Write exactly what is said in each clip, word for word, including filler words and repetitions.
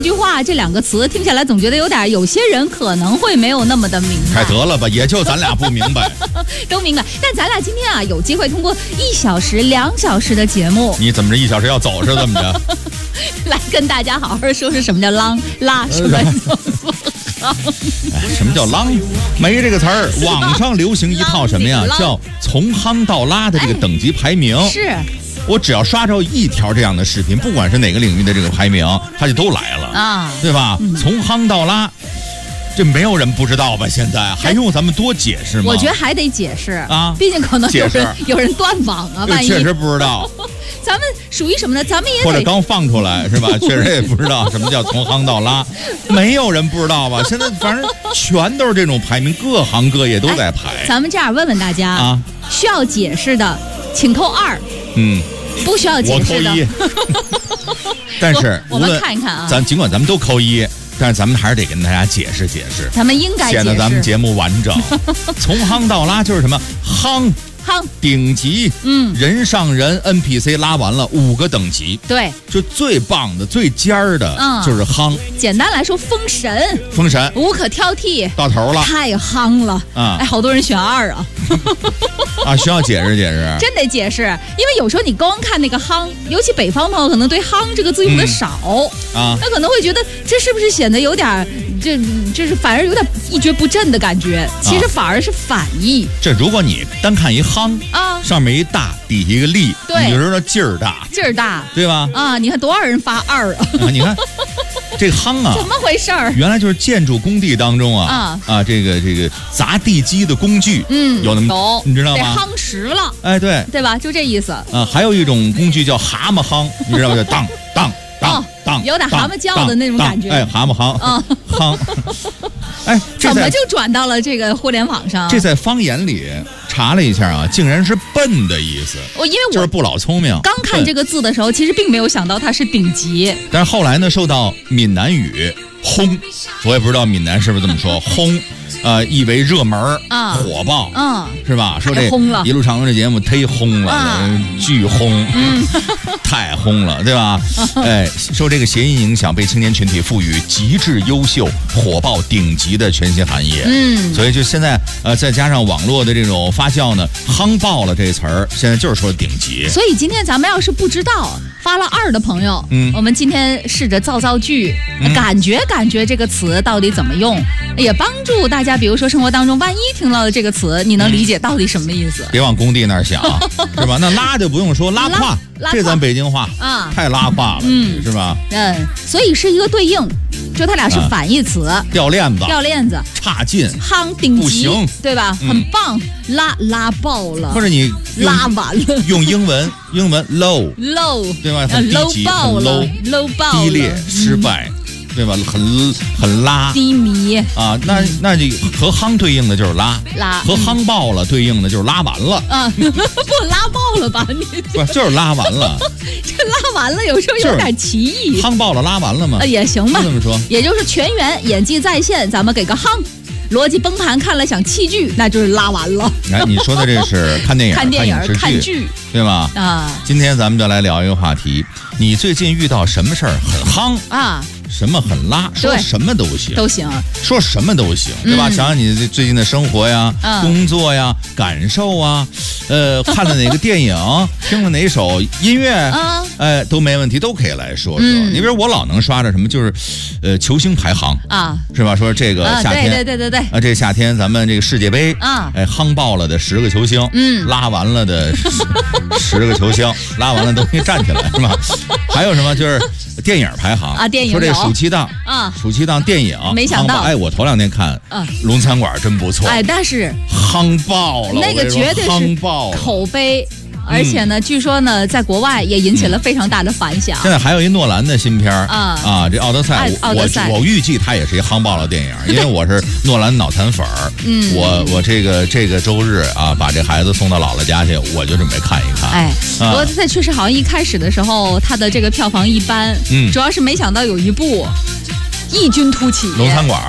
这句话这两个词听起来总觉得有点，有些人可能会没有那么的明白。 太得了吧，也就咱俩不明白， 都明白。但咱俩今天啊，有机会通过一小时、两小时的节目， 你怎么着一小时要走是怎么着？ 来跟大家好好说说什么叫啷拉什么叫做哎，什么叫啷？没这个词儿。网上流行一套什么呀？叫从夯到拉的这个等级排名。 哎、是。 我只要刷着一条这样的视频，不管是哪个领域的这个排名，它就都来了啊，对吧？嗯、从夯到拉，这没有人不知道吧？现在还用咱们多解释吗？ 我觉得还得解释啊， 毕竟可能有人有人断网啊，万一确实不知道。 咱们属于什么呢？咱们也或者刚放出来是吧？确实也不知道什么叫从夯到拉，没有人不知道吧？现在反正全都是这种排名，各行各业都在排。 哎、咱们这样问问大家啊，需要解释的请扣二。嗯，不需要解释的。 我扣一。但是我们看一看啊， 咱尽管咱们都扣一，但是咱们还是得跟大家解释解释。 咱们应该解释， 显得咱们节目完整。从夯到拉就是什么夯。 夯顶级，嗯，人上人 N P C 拉完了五个等级， 对， 就最棒的、最尖儿的，嗯，就是夯。 简单来说，封神， 封神无可挑剔， 到头了， 太夯了啊！哎，好多人选二啊， 啊，需要解释解释， 真得解释，因为有时候你光看那个夯，尤其北方朋友可能对夯这个字用的少、嗯、啊，他可能会觉得这是不是显得有点，这就是反而有点一蹶不振的感觉，其实反而是反义。 啊、这如果你单看一夯啊，上面一大，底下一个立， 对， 你就说劲儿大， 劲儿大， 对吧？ 啊，你看多少人发二啊？ 啊你看这个夯啊， 怎么回事儿？ 原来就是建筑工地当中啊啊，啊这个这个砸地基的工具，嗯，有那么有， 你知道吗？ 得夯实了， 哎，对， 对吧？就这意思。 啊，还有一种工具叫蛤蟆夯，你知道吗？就当当当当， 有点蛤蟆叫的那种感觉。 哎，蛤蟆夯，啊，夯。哎， 怎么就转到了这个互联网上？ 这在方言里查了一下啊，竟然是笨的意思。 我因为我就是不老聪明。 刚看这个字的时候，其实并没有想到它是顶级。 但是后来呢，受到闽南语轰，我也不知道闽南是不是这么说，轰，呃，意为热门啊，火爆，嗯，是吧？说这一路长征这节目忒轰了，啊、巨轰，嗯，太轰了，对吧？哎，受这个谐音影响，被青年群体赋予极致优秀、火爆顶级的全新含义。嗯，所以就现在呃，再加上网络的这种发酵呢，夯爆了这词儿，现在就是说顶级。 所以今天咱们要是不知道发了二的朋友，嗯，我们今天试着造造句，嗯、感觉感觉这个词到底怎么用，也帮助大家，比如说生活当中，万一听到了这个词，你能理解到底什么意思？ 别往工地那儿想，是吧？那拉就不用说，拉胯，这咱北京话啊，太拉胯了，嗯，是吧？ 嗯，所以是一个对应，就它俩是反义词。啊、 掉链子， 掉链子， 差劲， 夯顶级， 不行， 对吧？嗯、很棒，拉拉爆了， 或者你拉完了， 用英文，英文 low low， 对吧？很低级， 很 low low， 爆低劣，失败。嗯对吧？很很拉低迷啊，那那你和夯对应的就是拉拉， 和夯爆了对应的就是拉完了啊，不拉爆了吧？你不就是拉完了？ 这拉完了有时候有点歧义， 夯爆了拉完了吗？ 呃，也行吧， 这么说， 也就是全员演技在线，咱们给个夯。逻辑崩盘，看了想弃剧，那就是拉完了。 哎，你说的这是看电影、 看电影、看剧，对吧？ 啊， 今天咱们就来聊一个话题：你最近遇到什么事儿很夯啊？什么很拉？说什么都行， 都行， 说什么都行，对吧？嗯、想想你最近的生活呀、嗯、工作呀、感受啊，呃，看了哪个电影，听了哪首音乐，啊、哎，都没问题，都可以来说说。嗯、你比如我老能刷着什么，就是，呃，球星排行啊，是吧？说这个夏天， 啊、对对对对对， 啊，这夏天咱们这个世界杯啊，哎，夯爆了的十个球星，嗯，拉完了的十, 十个球星，拉完了都可以站起来，是吧？还有什么就是。电影排行啊，电影说这暑期档啊，暑期档电影， 没想到， 哎，我头两天看，嗯，龙餐馆真不错， 哎，但是夯爆了， 那个绝对是夯爆口碑。而且呢，嗯、据说呢，在国外也引起了非常大的反响。 现在还有一诺兰的新片啊啊，这《奥德赛》， 奥德赛我我预计它也是一夯爆了电影，因为我是诺兰脑残粉儿。嗯，我我这个这个周日啊，把这孩子送到姥姥家去，我就准备看一看。 哎，《奥德赛》确实好像一开始的时候，它的这个票房一般，嗯，主要是没想到有一部异军突起， 龙餐馆。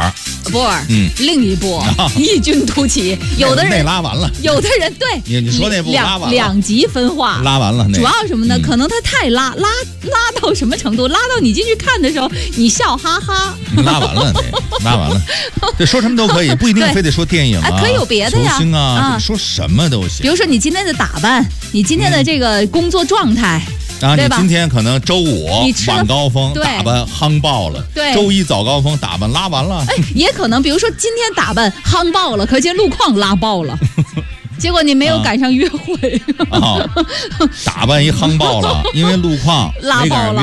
不是，嗯，另一部异军突起，有的人那拉完了， 有的人对你你说那部拉完了， 两极分化， 拉完了， 主要什么呢？可能他太拉拉拉到什么程度？拉到你进去看的时候，你笑哈哈。 拉完了，拉完了，这说什么都可以，不一定非得说电影啊， 可以有别的呀， 球星啊，说什么都行。 比如说你今天的打扮，你今天的这个工作状态。 啊，你今天可能周五晚高峰打扮夯爆了， 对， 周一早高峰打扮拉完了。 哎，也可能，比如说今天打扮夯爆了，可见路况拉爆了，结果你没有赶上约会。 啊，打扮一夯爆了，因为路况拉爆了。